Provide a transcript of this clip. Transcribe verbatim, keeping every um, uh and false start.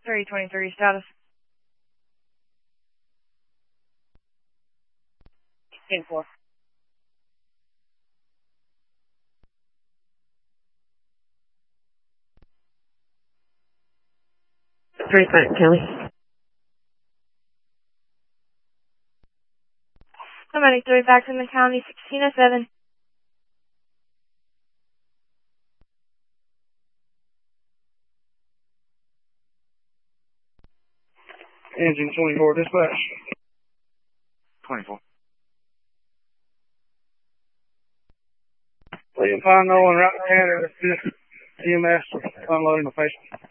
three twenty-three status. ten four. three Frank County. Somebody three back in the county, sixteen oh seven. Engine twenty-four, dispatch. twenty-four. William five oh one right there, E M S unloading the patient.